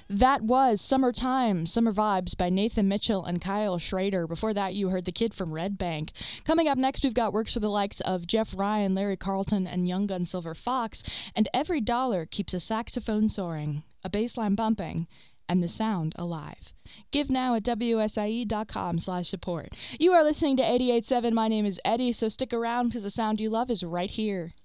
That was Summertime, Summer Vibes by Nathan Mitchell and Kyle Schrader. Before that, you heard The Kid from Red Bank. Coming up next, we've got works for the likes of Jeff Ryan, Larry Carlton, and Young Gun Silver Fox. And every dollar keeps a saxophone soaring, a bass line bumping, and the sound alive. Give now at wsie.com/support. You are listening to 88.7. My name is Eddie, so stick around because the sound you love is right here.